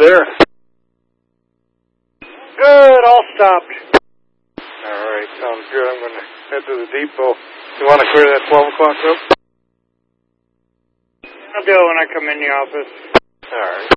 there? Good, all stopped. All right, sounds good. I'm going to head to the depot. You want to clear that 12 o'clock room? I'll do it when I come in the office. All right.